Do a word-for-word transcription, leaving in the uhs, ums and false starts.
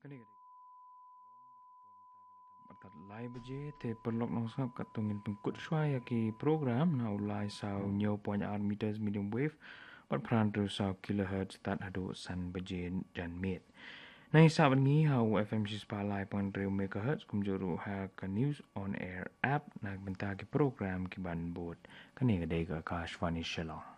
kani gade batat lai baje te perlok nong sap katungin pengkut shwaya ki program na ulai sau nyo point ar meters medium wave bat pran tu sau kilohertz tat hadu san baje dan met Nay saban ngi hau F M si spalai point three megahertz kumjuru ha ka news on air app na benta ki program ki ban bot kani gade ka kashwani shalom